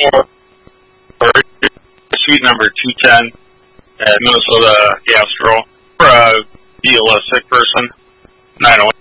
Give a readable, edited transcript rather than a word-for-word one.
or suite number 210 at Minnesota Gastro for a be a sick person. 908.